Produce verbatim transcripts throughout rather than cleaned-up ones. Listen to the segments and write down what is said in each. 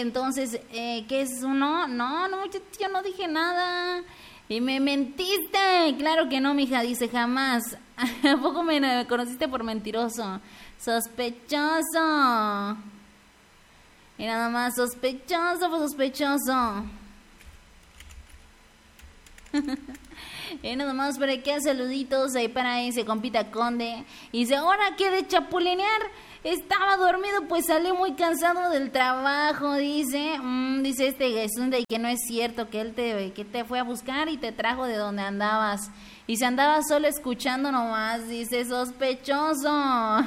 entonces, eh, ¿qué es uno? No, no, yo, yo no dije nada. Y me mentiste. Claro que no, mija, dice jamás. ¿A poco me, me conociste por mentiroso? Sospechoso. Y nada más, sospechoso, pues sospechoso. Y nada más para que saluditos ahí para ese compita Conde. Y dice, ahora que de chapulinear, estaba dormido, pues salí muy cansado del trabajo, dice. Mm, dice este Gesunde que no es cierto, que él te, que te fue a buscar y te trajo de donde andabas. Y se andaba solo escuchando nomás, dice, sospechoso.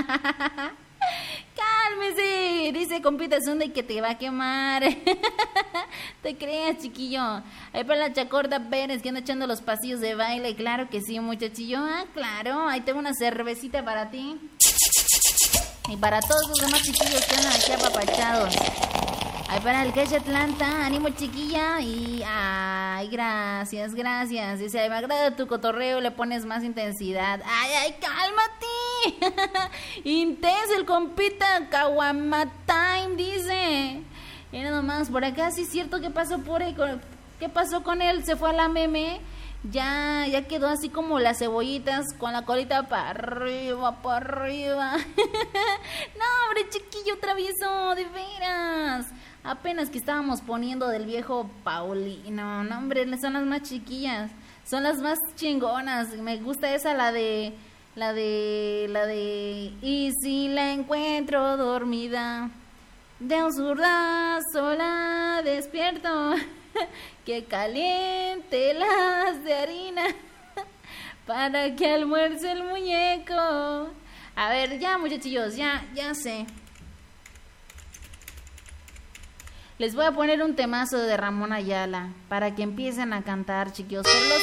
Cálmese, dice compita Sunday que te va a quemar. Te creas, chiquillo. Ahí para la Chacorda Pérez que anda echando los pasillos de baile. Claro que sí, muchachillo. Ah, claro, ahí tengo una cervecita para ti. Y para todos los demás chiquillos que andan aquí apapachados. Ahí para el Calle Atlanta, ánimo chiquilla. Y ay, gracias, gracias. Dice, me agrada tu cotorreo, le pones más intensidad. Ay, ay, cálmate. Intenso el compita Kawama Time, dice. Y nada más, por acá sí es cierto que pasó por ahí. ¿Qué pasó con él? Se fue a la meme. Ya, ya quedó así como las cebollitas con la colita para arriba, para arriba. No, hombre, chiquillo travieso, de veras. Apenas que estábamos poniendo del viejo Paulino. No, hombre, son las más chiquillas. Son las más chingonas. Me gusta esa, la de... La de... La de... Y si la encuentro dormida, de un zurdazo la despierto. Que caliente las de harina para que almuerce el muñeco. A ver, ya muchachillos, ya, ya sé. Les voy a poner un temazo de Ramón Ayala para que empiecen a cantar, chiquillos.